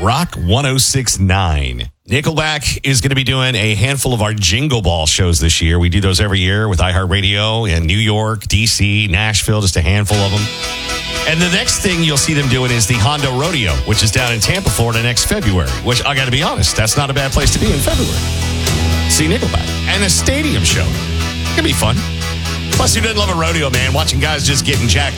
Rock 106.9. Nickelback is going to be doing a handful of our Jingle Ball shows this year. We do those every year with iHeartRadio in New York, D.C., Nashville, just a handful of them. And the next thing you'll see them doing is the Honda Rodeo, which is down in Tampa, Florida next February, which I got to be honest, that's not a bad place to be in February. See Nickelback. And a stadium show. It could be fun. Plus, who doesn't love a rodeo, man? Watching guys just getting jacked